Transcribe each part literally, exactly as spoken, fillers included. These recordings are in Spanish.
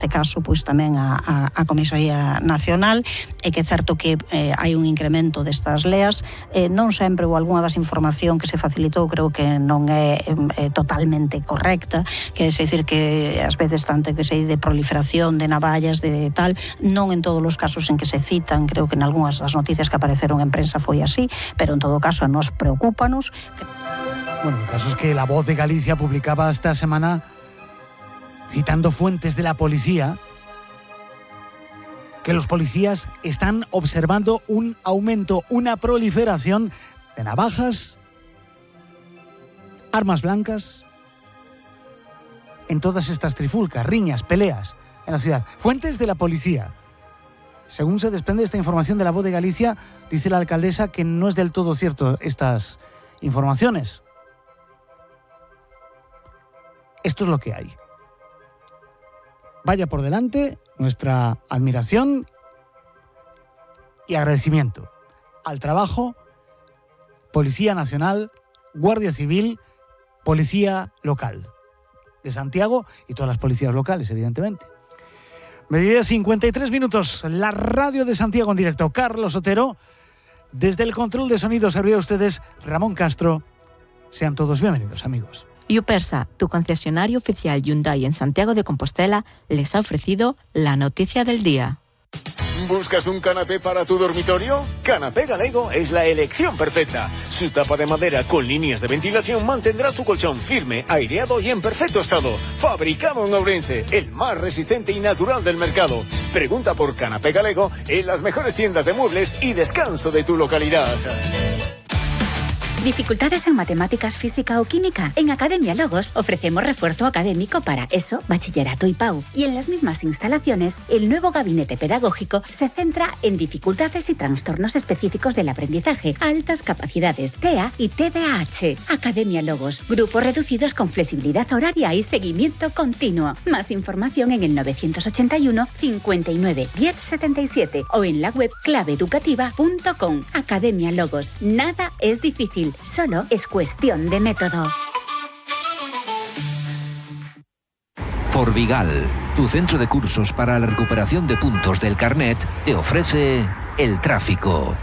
neste caso, pois tamén a, a, a Comisaría Nacional, e que é certo que eh, hai un incremento destas leas, eh, non sempre ou algunha das información que se facilitou creo que non é eh, totalmente correcta, que é dicir que ás veces tanto que se de proliferación de navallas, de tal, non en todos os casos en que se citan, creo que en algunhas das noticias que apareceron en prensa foi así, pero en todo caso nos preocúpanos. Bueno, el caso es que La Voz de Galicia publicaba esta semana, citando fuentes de la policía, que los policías están observando un aumento, una proliferación de navajas, armas blancas, en todas estas trifulcas, riñas, peleas en la ciudad. Fuentes de la policía. Según se desprende esta información de La Voz de Galicia, dice la alcaldesa que no es del todo cierto estas informaciones. Esto es lo que hay. Vaya por delante nuestra admiración y agradecimiento al trabajo, Policía Nacional, Guardia Civil, Policía Local de Santiago y todas las policías locales, evidentemente. Mediodía cincuenta y tres minutos, la radio de Santiago en directo. Carlos Otero, desde el control de sonido servía a ustedes Ramón Castro. Sean todos bienvenidos, amigos. Yupersa, tu concesionario oficial Hyundai en Santiago de Compostela, les ha ofrecido la noticia del día. ¿Buscas un canapé para tu dormitorio? Canapé Galego es la elección perfecta. Su tapa de madera con líneas de ventilación mantendrá tu colchón firme, aireado y en perfecto estado. Fabricado en Ourense, el más resistente y natural del mercado. Pregunta por Canapé Galego en las mejores tiendas de muebles y descanso de tu localidad. ¿Dificultades en matemáticas, física o química? En Academia Logos ofrecemos refuerzo académico para ESO, bachillerato y P A U. Y en las mismas instalaciones, el nuevo gabinete pedagógico se centra en dificultades y trastornos específicos del aprendizaje, altas capacidades, T E A y T D A H. Academia Logos, grupos reducidos con flexibilidad horaria y seguimiento continuo. Más información en el novecientos ochenta y uno, cincuenta y nueve, diez setenta y siete o en la web clave educativa punto com. Academia Logos, nada es difícil. Solo es cuestión de método. Forvigal, tu centro de cursos para la recuperación de puntos del carnet, te ofrece el tráfico.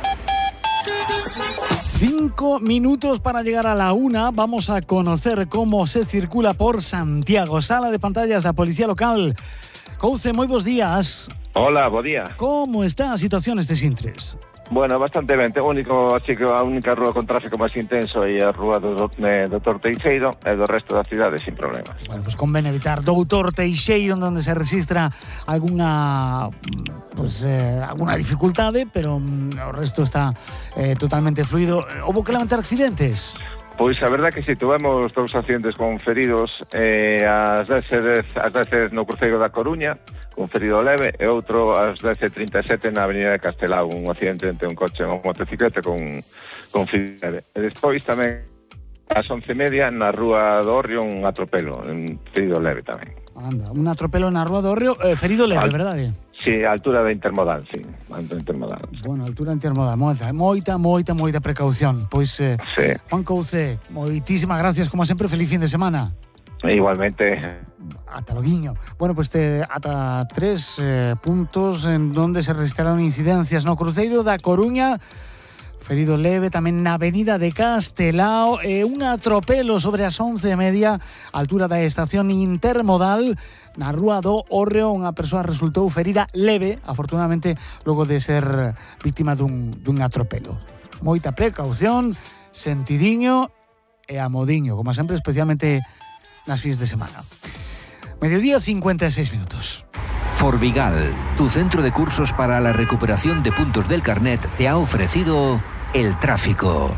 Cinco minutos para llegar a la una. Vamos a conocer cómo se circula por Santiago. Sala de pantallas da Policía Local. Couce, moi bons días. Hola, bo día. Como está a situación este Sintres? Bueno, bastante ben. O único, así que a única rúa con tráfico máis intenso é a rúa do eh, Doutor Teixeiro, e do resto da cidade sin problemas. Bueno, pues convén evitar Doutor Teixeiro, onde se registra algunha pues, eh, alguna dificultade, pero mm, o resto está eh, totalmente fluido. Houbo que lamentar accidentes? Pois a verdade que si, tuvemos dous accidentes con feridos eh, ás dez no cruceiro da Coruña, un ferido leve, e outro ás dez e trinta e sete na avenida de Castelao, un accidente entre un coche e unha motocicleta con, con ferido leve. E despois tamén ás once e media na rúa do Orrio un atropelo, un ferido leve tamén. Anda, un atropelo na rúa do Orrio, eh, ferido leve, Al... verdade? Sí, a altura da intermodal, sí, a intermodal. Bueno, a altura intermodal, moita, moita, moita, moita precaución. Pois, eh, sí. Juan Couce, moitísimas gracias, como sempre, feliz fin de semana. Igualmente. Ata loguiño. Bueno, pues te, ata tres eh, puntos en donde se registraron incidencias no cruceiro da Coruña, ferido leve tamén na avenida de Castelao, e un atropelo sobre as once e media, altura da estación intermodal, na rúa do Orreo. Unha persoa resultou ferida leve, afortunadamente, logo de ser víctima dun, dun atropelo. Moita precaución, sentidiño e amodiño, como sempre, especialmente nas fins de semana. Mediodía, cincuenta y seis minutos. Forvigal, tu centro de cursos para la recuperación de puntos del carnet, te ha ofrecido el tráfico.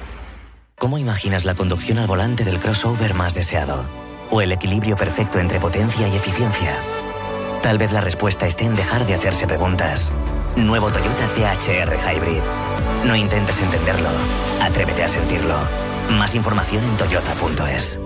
¿Cómo imaginas la conducción al volante del crossover más deseado? ¿O el equilibrio perfecto entre potencia y eficiencia? Tal vez la respuesta esté en dejar de hacerse preguntas. Nuevo Toyota T H R Hybrid. No intentes entenderlo, atrévete a sentirlo. Más información en toyota punto es.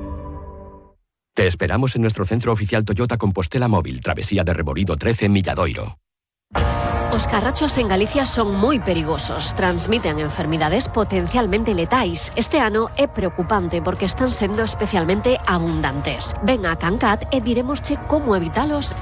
Te esperamos en nuestro centro oficial Toyota Compostela Móvil, Travesía de Reborido trece, Milladoiro. Os carrachos en Galicia son moi perigosos, transmiten enfermidades potencialmente letais. Este ano é preocupante porque están sendo especialmente abundantes. Ven a Cancat e diremosche como evitalos